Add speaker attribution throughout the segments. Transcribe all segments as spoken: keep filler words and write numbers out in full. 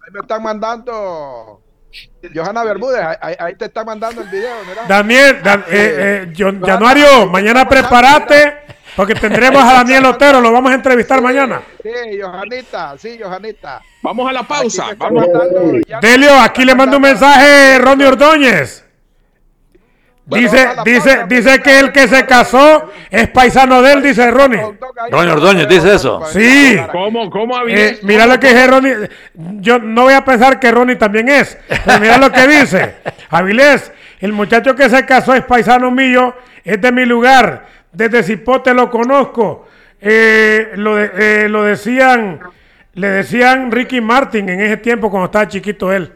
Speaker 1: Ahí me están mandando Johanna Bermúdez, ahí, ahí te está mandando el video, mira.
Speaker 2: Daniel, Dan, eh, eh, John, Januario, mañana prepárate, porque tendremos a Daniel Otero, lo vamos a entrevistar
Speaker 1: sí,
Speaker 2: mañana.
Speaker 1: Sí, Johanita, sí, Johanita.
Speaker 3: Vamos a la pausa.
Speaker 1: Vamos. Mandando,
Speaker 2: Delio, aquí le mando un mensaje Ronnie Ordóñez.
Speaker 1: Bueno,
Speaker 2: dice, dice,
Speaker 1: pausa,
Speaker 2: dice que el que se casó es paisano de él, dice Ronnie.
Speaker 4: Ronnie Ordóñez dice eso.
Speaker 2: Sí.
Speaker 3: ¿Cómo, cómo
Speaker 2: eh, mira lo que dice Ronnie. Yo no voy a pensar que Ronnie también es, pero mira lo que dice. Avilés, el muchacho que se casó es paisano mío, es de mi lugar. Desde Cipote lo conozco. Eh, lo, de, eh, lo decían, le decían Ricky Martin en ese tiempo cuando estaba chiquito él.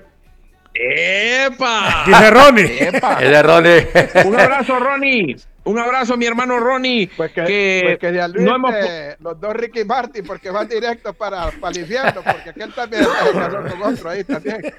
Speaker 3: ¡Epa!
Speaker 2: Dice Ronnie.
Speaker 1: Epa.
Speaker 4: Es de Ronnie.
Speaker 3: Un abrazo, Ronnie. Un abrazo a mi hermano Ronnie.
Speaker 1: Pues que,
Speaker 3: que
Speaker 1: pues que de Luis,
Speaker 3: no hemos...
Speaker 1: eh, los dos Ricky Martin, porque van directos para, para el infierno, porque aquel también se casó con otro ahí también.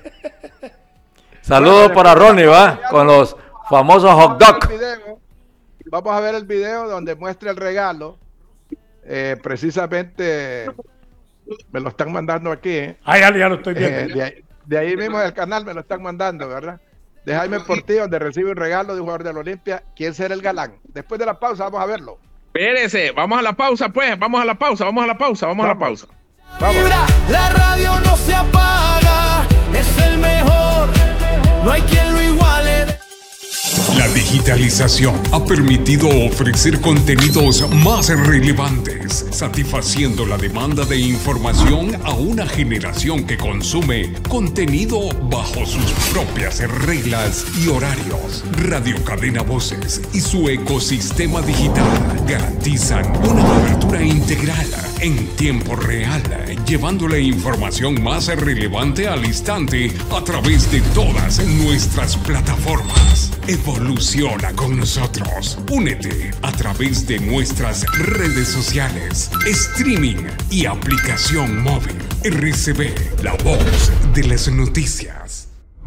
Speaker 4: Saludos
Speaker 1: Bueno,
Speaker 4: para Ronnie, ¿va? Con los famosos hot
Speaker 1: Vamos a ver
Speaker 4: dog.
Speaker 1: el video, Vamos a ver el video donde muestra el regalo. Eh, precisamente me lo están mandando aquí. ¿eh?
Speaker 2: Ah, ya, ya lo estoy viendo.
Speaker 1: Eh, de, ahí, de ahí mismo del canal me lo están mandando, ¿verdad? De Jaime Portillo, donde recibe un regalo de un jugador de la Olimpia. ¿Quién será el galán? Después de la pausa vamos a verlo.
Speaker 3: Espérese, vamos a la pausa, pues. Vamos a la pausa, vamos a la pausa, vamos, vamos. a la pausa.
Speaker 1: Vamos.
Speaker 5: La radio no se apaga, es el mejor, no hay quien lo iguale.
Speaker 6: La digitalización ha permitido ofrecer contenidos más relevantes, satisfaciendo la demanda de información a una generación que consume contenido bajo sus propias reglas y horarios. Radio Cadena Voces y su ecosistema digital garantizan una cobertura integral en tiempo real, llevando la información más relevante al instante a través de todas nuestras plataformas. Evoluciona con nosotros. Únete a través de nuestras redes sociales, streaming y aplicación móvil. R C B, la voz de las noticias.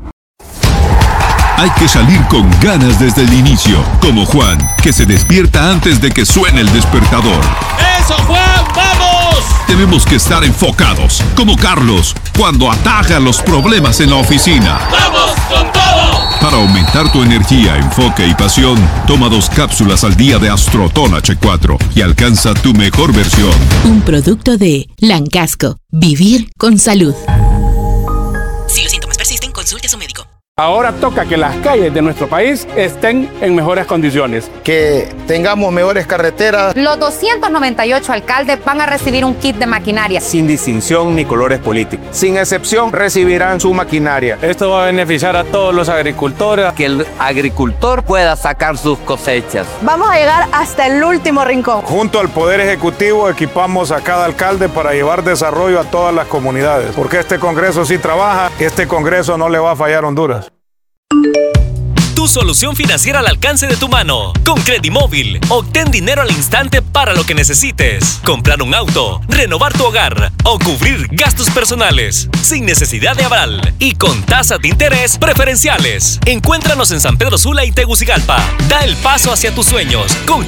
Speaker 7: Hay que salir con ganas desde el inicio, como Juan, que se despierta antes de que suene el despertador.
Speaker 5: ¡Eso, Juan! ¡Vamos!
Speaker 7: Tenemos que estar enfocados, como Carlos, cuando ataja los problemas en la oficina.
Speaker 5: ¡Vamos con todo!
Speaker 7: Para aumentar tu energía, enfoque y pasión, toma dos cápsulas al día de Astroton H cuatro y alcanza tu mejor versión.
Speaker 8: Un producto de Lancasco. Vivir con salud.
Speaker 9: Si los síntomas persisten, consulte a su médico.
Speaker 10: Ahora toca que las calles de nuestro país estén en mejores condiciones.
Speaker 11: Que tengamos mejores carreteras.
Speaker 12: Los doscientos noventa y ocho alcaldes van a recibir un kit de maquinaria.
Speaker 13: Sin distinción ni colores políticos.
Speaker 11: Sin excepción recibirán su maquinaria.
Speaker 13: Esto va a beneficiar a todos los agricultores.
Speaker 14: Que el agricultor pueda sacar sus cosechas.
Speaker 15: Vamos a llegar hasta el último rincón.
Speaker 10: Junto al Poder Ejecutivo equipamos a cada alcalde para llevar desarrollo a todas las comunidades. Porque este Congreso sí trabaja, este Congreso no le va a fallar a Honduras.
Speaker 16: Tu solución financiera al alcance de tu mano. Con Credimóvil, obtén dinero al instante para lo que necesites. Comprar un auto, renovar tu hogar o cubrir gastos personales. Sin necesidad de aval y con tasas de interés preferenciales. Encuéntranos en San Pedro Sula y Tegucigalpa. Da el paso hacia tus sueños con